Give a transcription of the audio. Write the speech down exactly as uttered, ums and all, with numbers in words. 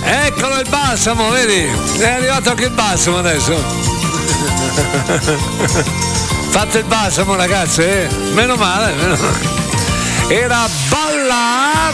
Eccolo il balsamo, vedi? È arrivato anche il balsamo adesso. Fate il balsamo, ragazzi, eh? Meno male, meno male. Era Balla